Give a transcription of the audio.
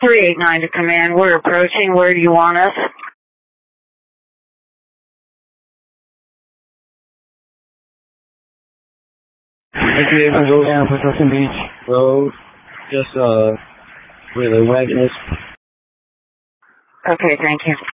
389 to command. We're approaching. Where do you want us? Okay, we'll go down for Ocean Beach Road. Just, where the wagon is. Okay, thank you.